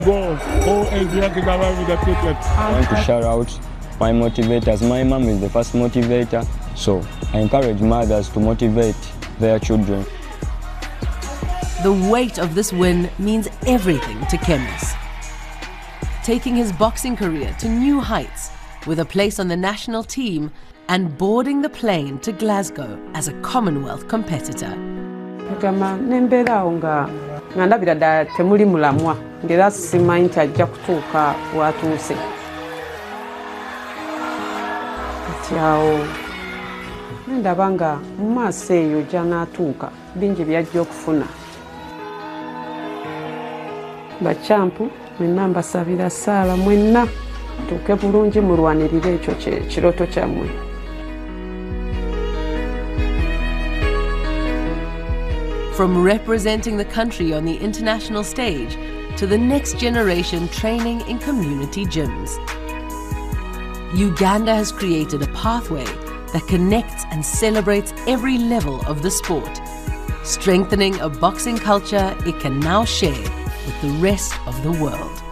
Go, and you can go with the ticket. I want to shout out my motivators. My mom is the first motivator, so I encourage mothers to motivate their children. The weight of this win means everything to Kemi's, taking his boxing career to new heights with a place on the national team and boarding the plane to Glasgow as a Commonwealth competitor. Nga ndabira ddala temuli mulamwa ngera simanyi nti ajja kutuuka watuuse. Kati awo ndaba nga mu maaso eyo gy'anaatuuka bingi by'ajja okufuna. Bakyampu mwenna mbasabira ssaala mwenna tuuke bulungi mulwanirire ekyo kirooto kyammwe. From representing the country on the international stage to the next generation training in community gyms, Uganda has created a pathway that connects and celebrates every level of the sport, strengthening a boxing culture it can now share with the rest of the world.